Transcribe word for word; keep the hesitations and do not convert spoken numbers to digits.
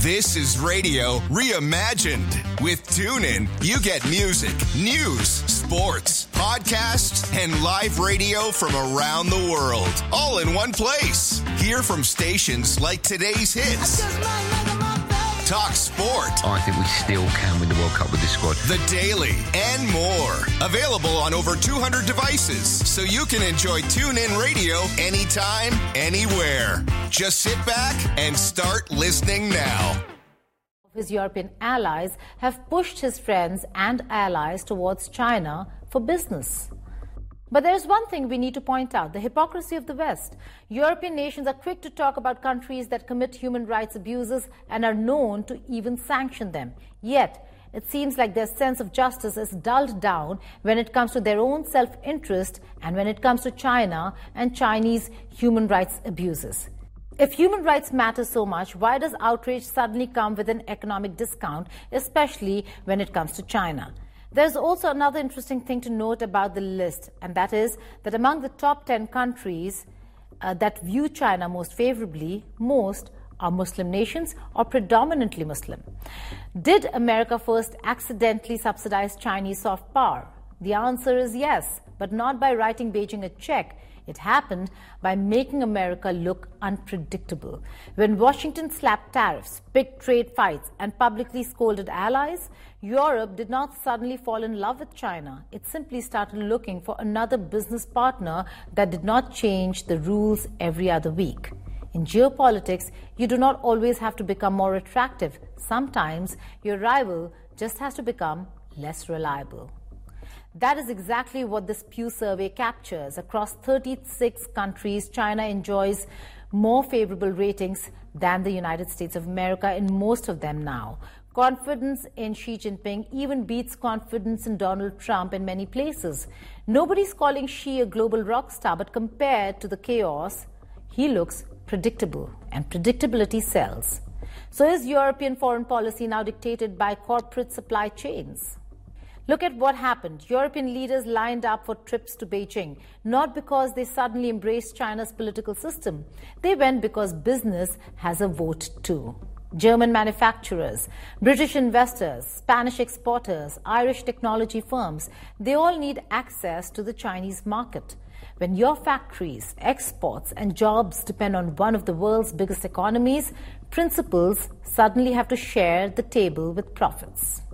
This is radio reimagined. With TuneIn, you get music, news, sports, podcasts, and live radio from around the world, all in one place. Hear from stations like Today's Hits, Talk Sport. I think we still can win the World Cup with this squad. The Daily, and more. Available on over two hundred devices, so you can enjoy TuneIn Radio anytime, anywhere. Just sit back and start listening now. His European allies have pushed his friends and allies towards China for business. But there's one thing we need to point out, the hypocrisy of the West. European nations are quick to talk about countries that commit human rights abuses and are known to even sanction them. Yet, it seems like their sense of justice is dulled down when it comes to their own self-interest and when it comes to China and Chinese human rights abuses. If human rights matter so much, why does outrage suddenly come with an economic discount, especially when it comes to China? There's also another interesting thing to note about the list, and that is that among the top ten countries uh, that view China most favorably, most are Muslim nations or predominantly Muslim. Did America first accidentally subsidize Chinese soft power? The answer is yes, but not by writing Beijing a check. It happened by making America look unpredictable. When Washington slapped tariffs, picked trade fights, and publicly scolded allies, Europe did not suddenly fall in love with China. It simply started looking for another business partner that did not change the rules every other week. In geopolitics, you do not always have to become more attractive. Sometimes your rival just has to become less reliable. That is exactly what this Pew survey captures. Across thirty-six countries, China enjoys more favorable ratings than the United States of America in most of them now. Confidence in Xi Jinping even beats confidence in Donald Trump in many places. Nobody's calling Xi a global rock star, but compared to the chaos, he looks predictable, and predictability sells. So is European foreign policy now dictated by corporate supply chains? Look at what happened. European leaders lined up for trips to Beijing, not because they suddenly embraced China's political system. They went because business has a vote too. German manufacturers, British investors, Spanish exporters, Irish technology firms, they all need access to the Chinese market. When your factories, exports, and jobs depend on one of the world's biggest economies, principals suddenly have to share the table with profits.